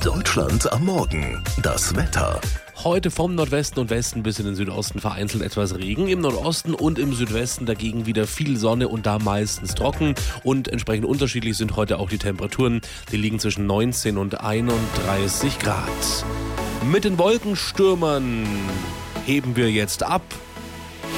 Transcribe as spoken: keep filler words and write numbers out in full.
Deutschland am Morgen. Das Wetter. Heute vom Nordwesten und Westen bis in den Südosten vereinzelt etwas Regen. Im Nordosten und im Südwesten dagegen wieder viel Sonne und da meistens trocken. Und entsprechend unterschiedlich sind heute auch die Temperaturen. Die liegen zwischen neunzehn und einunddreißig Grad. Mit den Wolkenstürmern heben wir jetzt ab